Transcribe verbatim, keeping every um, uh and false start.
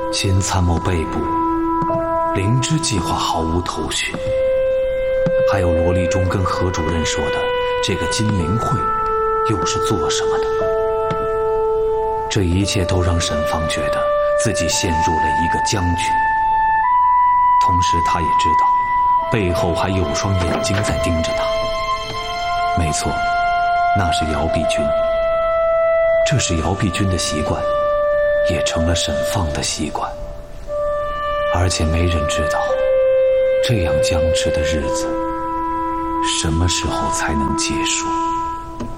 新参谋被捕，灵芝计划毫无头绪，还有罗立忠跟何主任说的这个金灵会又是做什么的？这一切都让沈芳觉得自己陷入了一个僵局。同时他也知道背后还有双眼睛在盯着他。没错，那是姚碧君。这是姚碧君的习惯，也成了沈放的习惯。而且没人知道这样僵持的日子什么时候才能结束。